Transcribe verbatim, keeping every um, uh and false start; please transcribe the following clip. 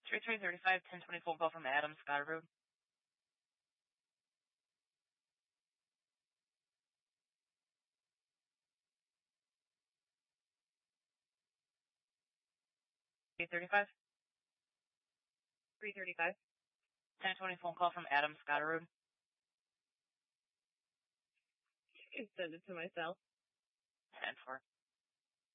three three thirty-five, ten twenty phone call from Adam, Scott Road. three thirty-five. three thirty-five. ten twenty phone call from Adam, Scott Road. I send it to myself. ten four.